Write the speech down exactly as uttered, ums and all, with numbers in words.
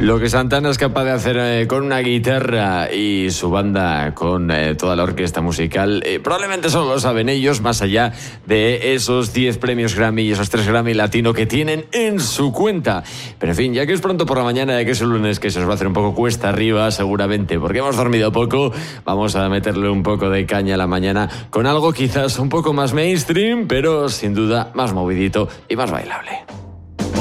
Lo que Santana es capaz de hacer eh, con una guitarra y su banda con eh, toda la orquesta musical, eh, probablemente solo lo saben ellos, más allá de esos diez premios Grammy y esos tres Grammy Latino que tienen en su cuenta. Pero en fin, ya que es pronto por la mañana, ya que es el lunes, que se os va a hacer un poco cuesta arriba seguramente, porque hemos dormido poco, vamos a meterle un poco de caña a la mañana con algo quizás un poco más mainstream, pero sin duda más movidito y más bailable.